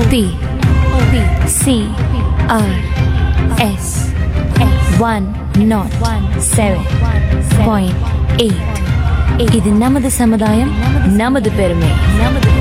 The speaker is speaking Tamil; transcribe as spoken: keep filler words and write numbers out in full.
P C R S one not seven point eight. இது நமது சமுதாயம், நமது பெருமை.